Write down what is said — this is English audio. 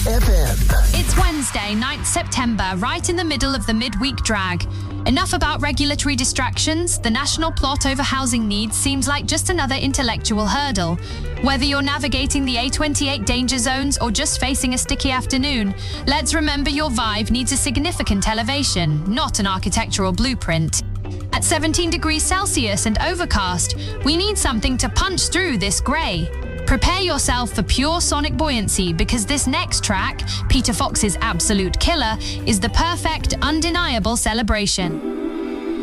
FM. It's Wednesday, 9th September, right in the middle of the midweek drag. Enough about regulatory distractions. The national plot over housing needs seems like just another intellectual hurdle. Whether you're navigating the A28 danger zones or just facing a sticky afternoon, let's remember your vibe needs a significant elevation, not an architectural blueprint. At 17 degrees Celsius and overcast, we need something to punch through this grey. Prepare yourself for pure sonic buoyancy because this next track, Peter Fox's Absolute Killer, is the perfect, undeniable celebration.